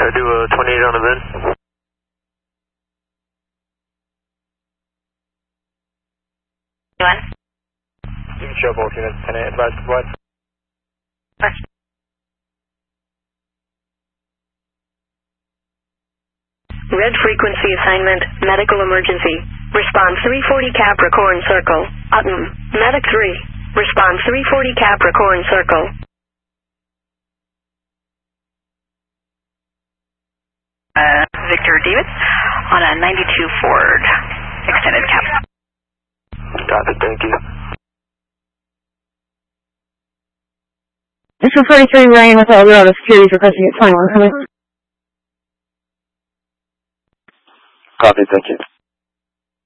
I do a 28 on the VIN. You can show both units, 10-8, advise to flight. Red frequency assignment, medical emergency. Response 340 Capricorn Circle. Medic 3. Response 340 Capricorn Circle. Victor David on a 92 Ford extended cab. Got it, thank you. This is 43 Ryan with Eldorado Security requesting at 21. Copy, thank you.